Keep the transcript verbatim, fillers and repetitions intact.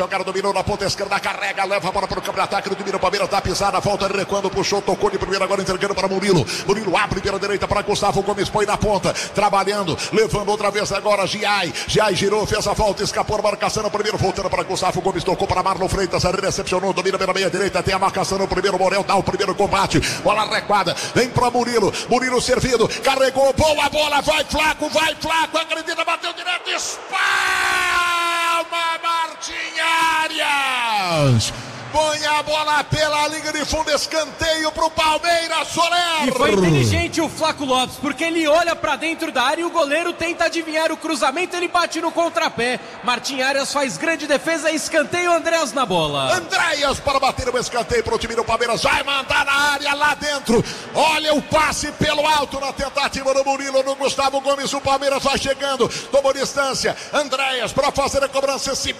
Jogaram, dominou na ponta esquerda, carrega, leva a bola para o campo de ataque do time do Palmeiras, tá pisada, volta recuando, puxou, tocou de primeira, agora entregando para Murilo. Murilo abre pela direita para Gustavo Gomes, põe na ponta, trabalhando, levando outra vez agora Giai. Giai girou, fez a volta, escapou a marcação no primeiro, voltando para Gustavo Gomes, tocou para Marlon Freitas, recepcionou, domina pela meia direita, tem a marcação no primeiro, Morel dá o primeiro combate, bola recuada, vem para Murilo, Murilo servido, carregou, boa bola, vai Flaco, vai Flaco, acredita, bateu direto, espalma Martim Arias, põe a bola pela linha de fundo, escanteio pro Palmeiras, Soler. E foi inteligente o Flaco Lopes, porque ele olha pra dentro da área e o goleiro tenta adivinhar o cruzamento, ele bate no contrapé. Martim Arias faz grande defesa, escanteio, Andréas na bola. Andréas para bater o escanteio pro time do Palmeiras, vai mandar na área lá dentro. Olha o passe pelo alto na tentativa do Murilo, no Gustavo Gomes, o Palmeiras vai chegando, tomou distância. Andréas para fazer a cobrança, se